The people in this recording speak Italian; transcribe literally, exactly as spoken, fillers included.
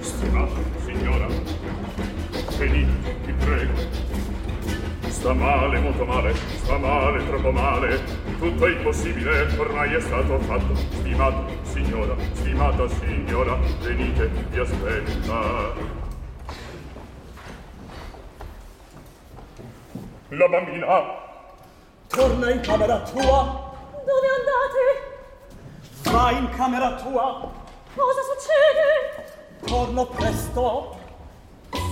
Stimata signora, venite, vi prego. Sta male, molto male, sta male, troppo male. Tutto è impossibile, ormai è stato fatto. Stimata signora, stimata signora, venite, vi aspetta. La bambina. Torna in camera tua. Dove andate? Vai in camera tua. Cosa succede? Torno presto.